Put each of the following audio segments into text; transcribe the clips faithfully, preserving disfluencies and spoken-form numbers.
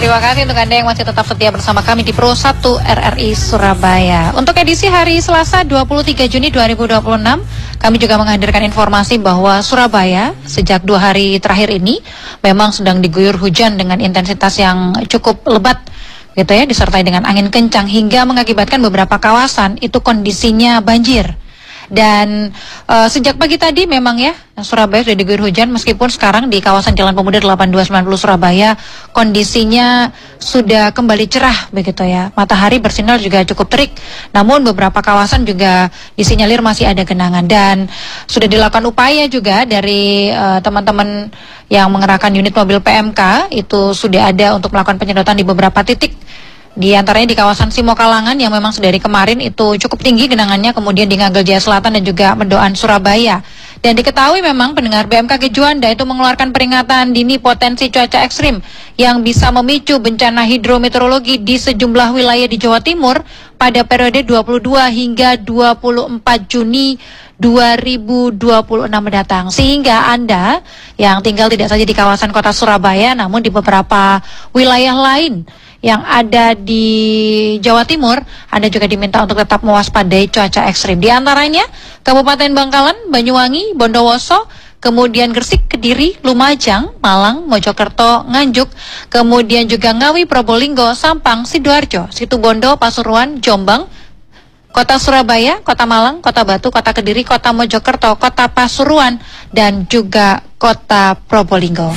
Terima kasih untuk Anda yang masih tetap setia bersama kami di Pro satu R R I Surabaya. Untuk edisi hari Selasa dua puluh tiga Juni dua ribu dua puluh enam, kami juga menghadirkan informasi bahwa Surabaya sejak dua hari terakhir ini memang sedang diguyur hujan dengan intensitas yang cukup lebat gitu ya, disertai dengan angin kencang hingga mengakibatkan beberapa kawasan itu kondisinya banjir. Dan uh, sejak pagi tadi memang ya Surabaya sudah diguyur hujan, meskipun sekarang di kawasan Jalan Pemuda delapan dua sembilan nol Surabaya kondisinya sudah kembali cerah begitu ya. Matahari bersinar juga cukup terik, namun beberapa kawasan juga disinyalir masih ada genangan. Dan sudah dilakukan upaya juga dari uh, teman-teman yang mengerahkan unit mobil P M K, itu sudah ada untuk melakukan penyedotan di beberapa titik. Di antaranya di kawasan Simokalangan yang memang sedari kemarin itu cukup tinggi genangannya, kemudian di Ngagel Jaya Selatan dan juga Mendoan Surabaya. Dan diketahui memang pendengar B M K G Juanda itu mengeluarkan peringatan dini potensi cuaca ekstrim yang bisa memicu bencana hidrometeorologi di sejumlah wilayah di Jawa Timur pada periode dua puluh dua hingga dua puluh empat Juni dua ribu dua puluh enam mendatang. Sehingga Anda yang tinggal tidak saja di kawasan kota Surabaya, namun di beberapa wilayah lain yang ada di Jawa Timur, Anda juga diminta untuk tetap mewaspadai cuaca ekstrim. Di antaranya Kabupaten Bangkalan, Banyuwangi, Bondowoso, kemudian Gresik, Kediri, Lumajang, Malang, Mojokerto, Nganjuk, kemudian juga Ngawi, Probolinggo, Sampang, Sidoarjo, Situbondo, Pasuruan, Jombang, Kota Surabaya, Kota Malang, Kota Batu, Kota Kediri, Kota Mojokerto, Kota Pasuruan, dan juga Kota Probolinggo.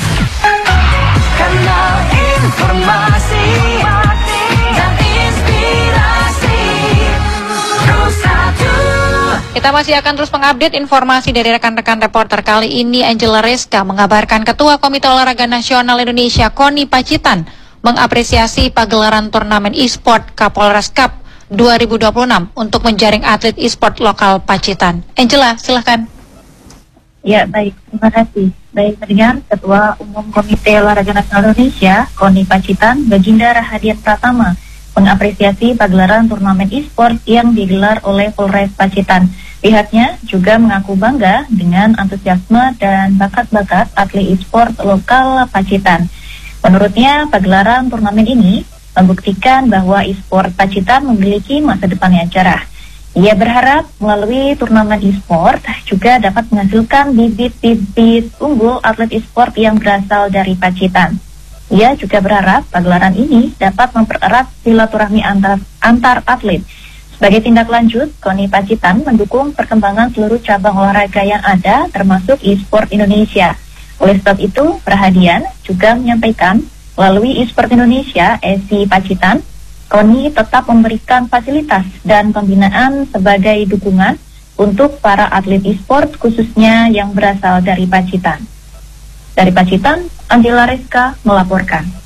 Kanal informasi dan inspirasi Pro satu. Kita masih akan terus mengupdate informasi dari rekan-rekan reporter. Kali ini Angela Reska mengabarkan Ketua Komite Olahraga Nasional Indonesia KONI Pacitan mengapresiasi pagelaran turnamen e-sport Kapolres Cup dua ribu dua puluh enam untuk menjaring atlet e-sport lokal Pacitan. Angela, silahkan. Ya, baik. Terima kasih. Baik, pendengar, Ketua Umum Komite Olahraga Nasional Indonesia, KONI Pacitan, Baginda Rahadian Pratama, mengapresiasi pagelaran turnamen e-sport yang digelar oleh Polres Pacitan. Pihaknya juga mengaku bangga dengan antusiasme dan bakat-bakat atlet e-sport lokal Pacitan. Menurutnya, pagelaran turnamen ini membuktikan bahwa e-sport Pacitan memiliki masa depan yang cerah. Ia berharap melalui turnamen e-sport juga dapat menghasilkan bibit-bibit unggul atlet e-sport yang berasal dari Pacitan. Ia juga berharap pagelaran ini dapat mempererat silaturahmi antar, antar atlet. Sebagai tindak lanjut, KONI Pacitan mendukung perkembangan seluruh cabang olahraga yang ada, termasuk e-sport Indonesia. Oleh sebab itu, Rahadian juga menyampaikan melalui e-sport Indonesia, E S I Pacitan, KONI tetap memberikan fasilitas dan pembinaan sebagai dukungan untuk para atlet e-sport khususnya yang berasal dari Pacitan. Dari Pacitan, Angela Reska melaporkan.